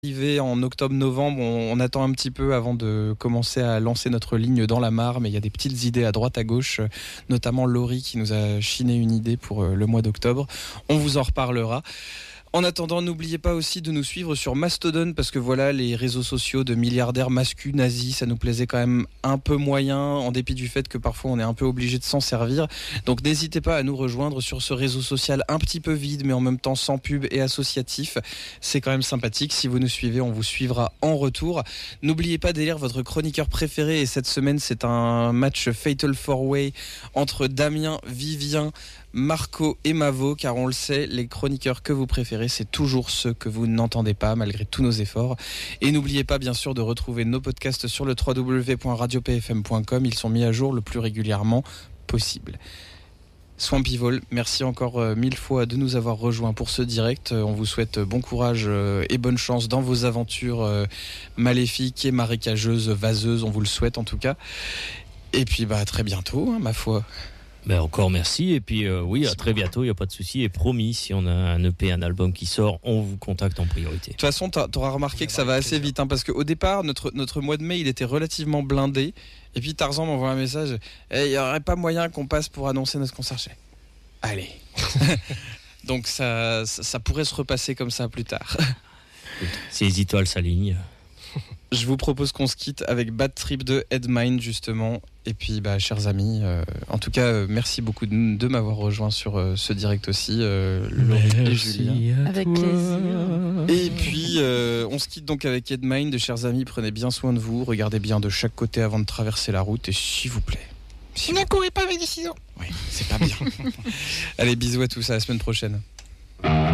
Arrivé en octobre-novembre, on attend un petit peu avant de commencer à lancer notre ligne dans la mare, mais il y a des petites idées à droite à gauche, notamment Laurie qui nous a chiné une idée pour le mois d'octobre. On vous en reparlera. En attendant, n'oubliez pas aussi de nous suivre sur Mastodon, parce que voilà, les réseaux sociaux de milliardaires masculins nazis, ça nous plaisait quand même un peu moyen, en dépit du fait que parfois on est un peu obligé de s'en servir. Donc n'hésitez pas à nous rejoindre sur ce réseau social un petit peu vide, mais en même temps sans pub et associatif. C'est quand même sympathique. Si vous nous suivez, on vous suivra en retour. N'oubliez pas d'élire votre chroniqueur préféré, et cette semaine, c'est un match Fatal 4-Way entre Damien, Vivien, Marco et Mavo, car on le sait, les chroniqueurs que vous préférez, c'est toujours ceux que vous n'entendez pas malgré tous nos efforts. Et n'oubliez pas bien sûr de retrouver nos podcasts sur le www.radiopfm.com. Ils sont mis à jour le plus régulièrement possible. Swampy Vol, merci encore 1000 fois de nous avoir rejoints pour ce direct. On vous souhaite bon courage et bonne chance dans vos aventures maléfiques et marécageuses, vaseuses, on vous le souhaite en tout cas. Et puis à très bientôt, ma foi. Encore merci, et puis oui, à très bientôt, il n'y a pas de souci, et promis, si on a un EP, un album qui sort, on vous contacte en priorité. De toute façon, tu auras remarqué que ça va assez vite, parce qu'au départ, notre mois de mai, il était relativement blindé, et puis Tarzan m'envoie un message, il n'y aurait pas moyen qu'on passe pour annoncer notre concert. Allez. Donc ça pourrait se repasser comme ça plus tard. Si les étoiles s'alignent. Je vous propose qu'on se quitte avec Bad Trip de Headmind justement. Et puis chers amis, en tout cas merci beaucoup de m'avoir rejoint sur ce direct aussi, Laurie et Julien. Avec plaisir. Et puis on se quitte donc avec Headmind. Chers amis, prenez bien soin de vous, regardez bien de chaque côté avant de traverser la route, et s'il vous plaît, Ne courez pas avec des ciseaux. Oui, c'est pas bien. Allez, bisous à tous, à la semaine prochaine.